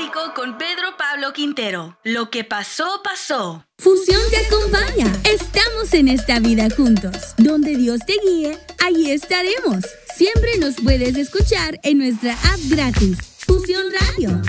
Bíblico con Pedro Pablo Quintero. Lo que pasó, pasó. Fusión te acompaña. Estamos en esta vida juntos. Donde Dios te guíe, allí estaremos. Siempre nos puedes escuchar en nuestra app gratis, Fusión Radio.